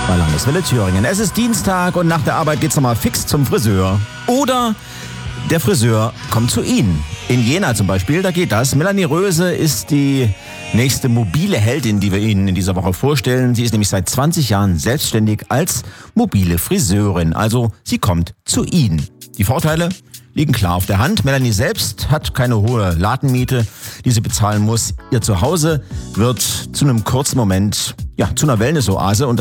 bei Landeswelle Thüringen. Es ist Dienstag und nach der Arbeit geht's nochmal fix zum Friseur. Oder der Friseur kommt zu Ihnen. In Jena zum Beispiel, da geht das. Melanie Röse ist die nächste mobile Heldin, die wir Ihnen in dieser Woche vorstellen. Sie ist nämlich seit 20 Jahren selbstständig als mobile Friseurin. Also sie kommt zu Ihnen. Die Vorteile liegen klar auf der Hand. Melanie selbst hat keine hohe Ladenmiete, die sie bezahlen muss. Ihr Zuhause wird zu einem kurzen Moment, zu einer Wellness-Oase. Und